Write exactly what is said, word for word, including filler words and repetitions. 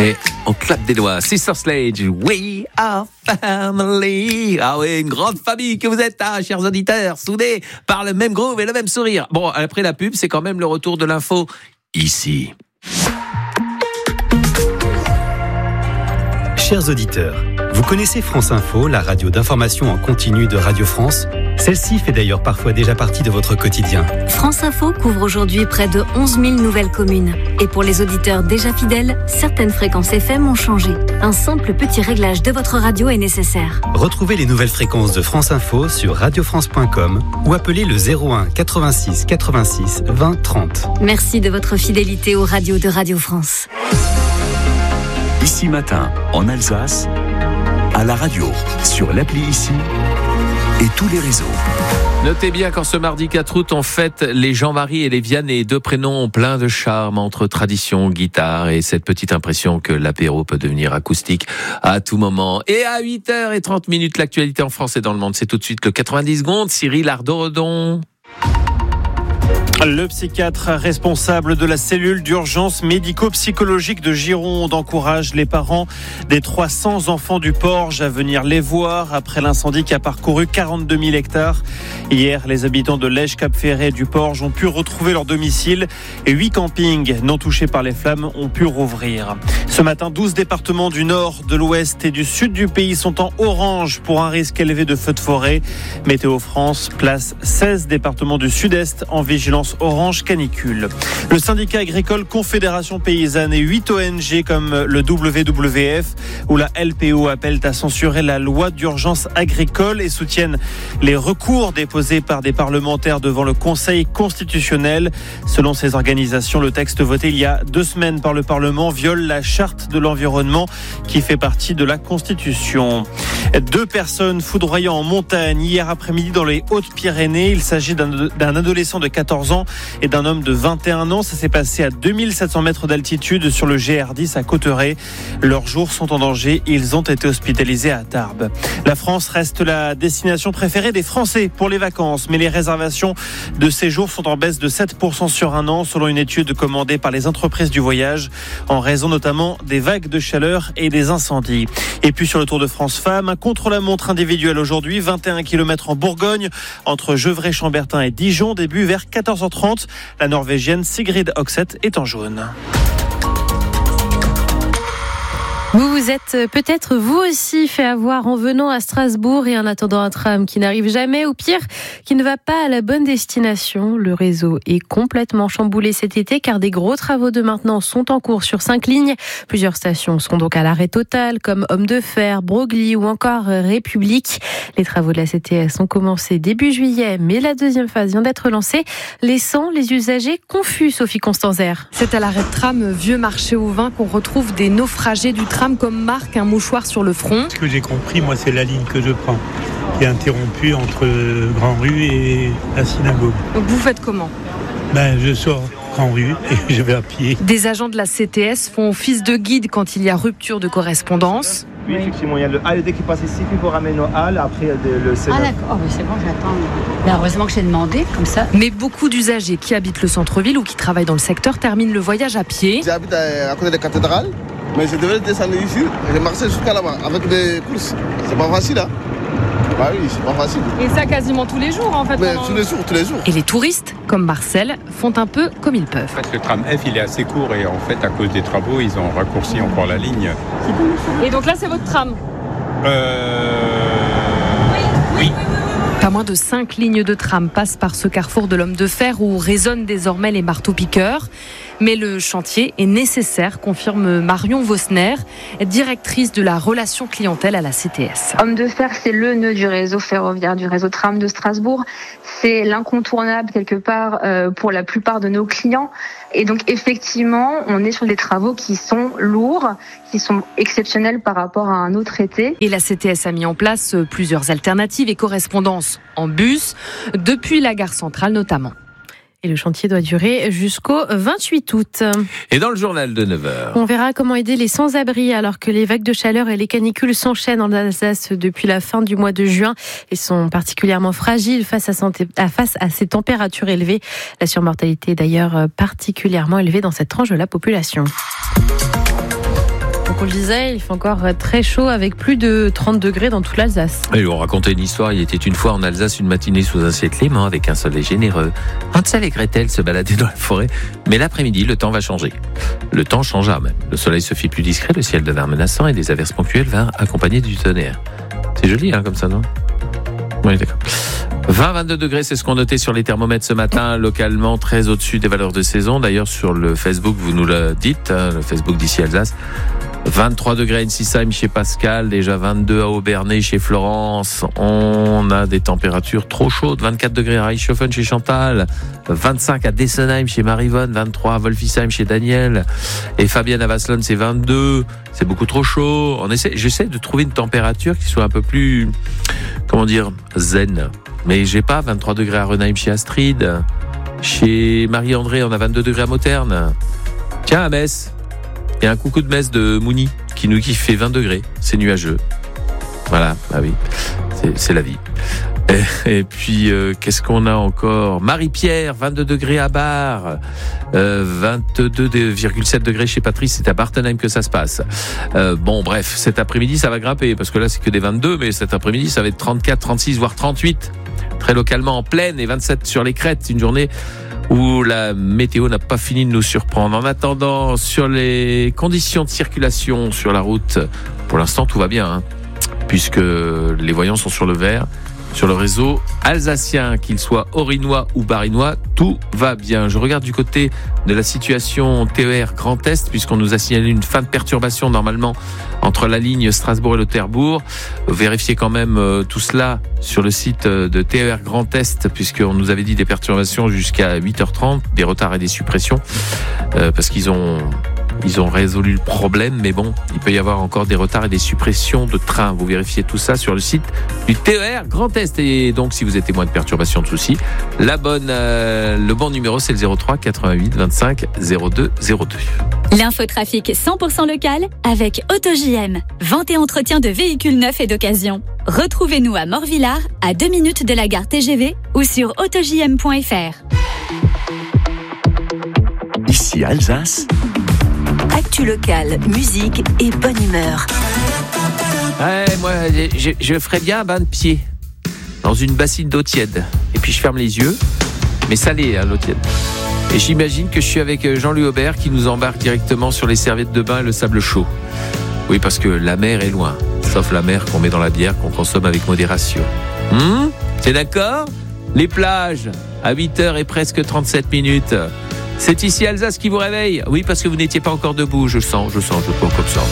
Et on clappe des doigts. Sister Sledge, we are family. Ah oui, une grande famille que vous êtes, hein, chers auditeurs, soudés par le même groove et le même sourire. Bon, après la pub, c'est quand même le retour de l'info ici. Chers auditeurs, vous connaissez France Info, la radio d'information en continu de Radio France ? Celle-ci fait d'ailleurs parfois déjà partie de votre quotidien. France Info couvre aujourd'hui près de onze mille nouvelles communes. Et pour les auditeurs déjà fidèles, certaines fréquences F M ont changé. Un simple petit réglage de votre radio est nécessaire. Retrouvez les nouvelles fréquences de France Info sur radio france point com ou appelez le zéro un quatre-vingt-six quatre-vingt-six vingt trente. Merci de votre fidélité aux radios de Radio France. Ici Matin, en Alsace, à la radio, sur l'appli Ici et tous les réseaux. Notez bien qu'en ce mardi quatre août, on fête les Jean-Marie et les Vianney, deux prénoms pleins de charme entre tradition, guitare et cette petite impression que l'apéro peut devenir acoustique à tout moment. Et à huit heures trente, l'actualité en France et dans le monde, c'est tout de suite le quatre-vingt-dix secondes. Cyril Ardorodon. Le psychiatre responsable de la cellule d'urgence médico-psychologique de Gironde encourage les parents des trois cents enfants du Porge à venir les voir après l'incendie qui a parcouru quarante-deux mille hectares. Hier, les habitants de Lège, Cap-Ferret et du Porge ont pu retrouver leur domicile et huit campings non touchés par les flammes ont pu rouvrir. Ce matin, douze départements du nord, de l'ouest et du sud du pays sont en orange pour un risque élevé de feux de forêt. Météo France place seize départements du sud-est en vigilance orange canicule. Le syndicat agricole Confédération Paysanne et huit O N G comme le W W F ou la L P O appellent à censurer la loi d'urgence agricole et soutiennent les recours déposés par des parlementaires devant le Conseil constitutionnel. Selon ces organisations, le texte voté il y a deux semaines par le Parlement viole la charte de l'environnement qui fait partie de la Constitution. Deux personnes foudroyant en montagne hier après-midi dans les Hautes-Pyrénées. Il s'agit d'un, d'un adolescent de quatorze ans et d'un homme de vingt et un ans. Ça s'est passé à deux mille sept cents mètres d'altitude sur le G R dix à Cauterets. Leurs jours sont en danger. Ils ont été hospitalisés à Tarbes. La France reste la destination préférée des Français pour les vacances, mais les réservations de séjour sont en baisse de sept pour cent sur un an, selon une étude commandée par les entreprises du voyage, en raison notamment des vagues de chaleur et des incendies. Et puis sur le Tour de France Femmes, un contre-la-montre individuel aujourd'hui, vingt et un kilomètres en Bourgogne, entre Gevrey-Chambertin et Dijon, début vers quatorze heures trente. La Norvégienne Sigrid Oxeth est en jaune. Vous vous êtes peut-être vous aussi fait avoir en venant à Strasbourg et en attendant un tram qui n'arrive jamais, ou pire, qui ne va pas à la bonne destination. Le réseau est complètement chamboulé cet été car des gros travaux de maintenance sont en cours sur cinq lignes. Plusieurs stations sont donc à l'arrêt total, comme Homme de Fer, Broglie ou encore République. Les travaux de la C T S ont commencé début juillet, mais la deuxième phase vient d'être lancée, laissant les usagers confus, Sophie Constanzer. C'est à l'arrêt de tram Vieux Marché au Vin qu'on retrouve des naufragés du tram comme Marc, un mouchoir sur le front. Ce que j'ai compris, moi, c'est la ligne que je prends, qui est interrompue entre Grand Rue et la synagogue. Donc vous faites comment ? Ben, je sors Grand Rue et je vais à pied. Des agents de la C T S font office de guide quand il y a rupture de correspondance. Oui, effectivement, il y a le A L D qui passe ici, puis pour ramener nos halles, après le C neuf. Ah d'accord, oh, mais c'est bon, j'attends. Ben, heureusement que j'ai demandé, comme ça. Mais beaucoup d'usagers qui habitent le centre-ville ou qui travaillent dans le secteur terminent le voyage à pied. J'habite à, à côté de la cathédrale, mais je devais descendre ici, j'ai marché jusqu'à là-bas, avec des courses. C'est pas facile, hein. Bah oui, c'est pas facile. Et ça quasiment tous les jours, en fait. Mais tous les jours, tous les jours. Et les touristes, comme Marcel, font un peu comme ils peuvent. En fait, le tram F, il est assez court et en fait, à cause des travaux, ils ont raccourci encore la ligne. Et donc là, c'est votre tram ? Euh... Oui. Pas moins de cinq lignes de tram passent par ce carrefour de l'Homme de Fer où résonnent désormais les marteaux-piqueurs. Mais le chantier est nécessaire, confirme Marion Vosner, directrice de la relation clientèle à la C T S. Homme de Fer, c'est le nœud du réseau ferroviaire, du réseau tram de Strasbourg. C'est l'incontournable quelque part euh, pour la plupart de nos clients. Et donc effectivement, on est sur des travaux qui sont lourds, qui sont exceptionnels par rapport à un autre été. Et la C T S a mis en place plusieurs alternatives et correspondances en bus, depuis la gare centrale notamment. Et le chantier doit durer jusqu'au vingt-huit août. Et dans le journal de neuf heures, on verra comment aider les sans-abri alors que les vagues de chaleur et les canicules s'enchaînent en Alsace depuis la fin du mois de juin et sont particulièrement fragiles face à, santé, à, face à ces températures élevées. La surmortalité est d'ailleurs particulièrement élevée dans cette tranche de la population. donc on le disait, il fait encore très chaud avec plus de trente degrés dans toute l'Alsace. Et on racontait une histoire, il était une fois en Alsace une matinée sous un ciel clément avec un soleil généreux. Hansel et Gretel se baladaient dans la forêt, mais l'après-midi, le temps va changer. Le temps changea même. Le soleil se fit plus discret, le ciel devint menaçant et des averses ponctuelles vinrent accompagnées du tonnerre. C'est joli, hein, comme ça, non ? Oui, d'accord. vingt à vingt-deux degrés, c'est ce qu'on notait sur les thermomètres ce matin, localement très au-dessus des valeurs de saison. D'ailleurs, sur le Facebook, vous nous le dites, hein, le Facebook d'ici Alsace. vingt-trois degrés à Ensisheim chez Pascal, déjà vingt-deux à Aubernay chez Florence. On a des températures trop chaudes, vingt-quatre degrés à Reichshofen chez Chantal, vingt-cinq à Dessenheim chez Marivonne, vingt-trois à Wolfisheim chez Daniel, et Fabienne à Vasselon, c'est vingt-deux. C'est beaucoup trop chaud. On essaie, j'essaie de trouver une température qui soit un peu plus, comment dire, zen. Mais j'ai pas vingt-trois degrés à Renheim chez Astrid. Chez Marie-André, on a vingt-deux degrés à Mauterne. Tiens, à Metz, il y a un coucou de Metz de Mouni qui nous qui fait vingt degrés. C'est nuageux. Voilà, bah oui, c'est, c'est la vie. Et, et puis, euh, qu'est-ce qu'on a encore ? Marie-Pierre, vingt-deux degrés à Bar, euh, vingt-deux virgule sept degrés chez Patrice, c'est à Bartenheim que ça se passe. Euh, bon, bref, cet après-midi, ça va grimper, parce que là, c'est que des vingt-deux, mais cet après-midi, ça va être trente-quatre, trente-six, voire trente-huit, très localement en plaine, et vingt-sept sur les crêtes, une journée où la météo n'a pas fini de nous surprendre. En attendant, sur les conditions de circulation sur la route, pour l'instant, tout va bien, hein, puisque les voyants sont sur le vert. Sur le réseau alsacien, qu'il soit orinois ou barinois, tout va bien. Je regarde du côté de la situation T E R Grand Est, puisqu'on nous a signalé une fin de perturbation normalement entre la ligne Strasbourg et Lauterbourg. Vérifiez quand même euh, tout cela sur le site de T E R Grand Est, puisqu'on nous avait dit des perturbations jusqu'à huit heures trente, des retards et des suppressions, euh, parce qu'ils ont... Ils ont résolu le problème, mais bon, il peut y avoir encore des retards et des suppressions de trains. Vous vérifiez tout ça sur le site du T E R Grand Est. Et donc, si vous êtes témoin de perturbations, de soucis, la bonne, euh, le bon numéro, c'est le zéro trois quatre-vingt-huit vingt-cinq zéro deux zéro deux. L'infotrafic cent pour cent local avec AutoJM. Vente et entretien de véhicules neufs et d'occasion. Retrouvez-nous à Morvillard, à deux minutes de la gare T G V ou sur auto j m point f r. Ici Alsace. Actu locale, musique et bonne humeur. Ouais, moi, je, je ferais bien un bain de pied dans une bassine d'eau tiède. Et puis je ferme les yeux, mais salée, hein, l'eau tiède. Et j'imagine que je suis avec Jean-Louis Aubert qui nous embarque directement sur les serviettes de bain et le sable chaud. Oui, parce que la mer est loin, sauf la mer qu'on met dans la bière qu'on consomme avec modération. Hum, c'est d'accord ? Les plages, à huit heures et presque trente-sept minutes. C'est ici Alsace qui vous réveille. Oui, parce que vous n'étiez pas encore debout, je sens, je sens, je sens comme ça.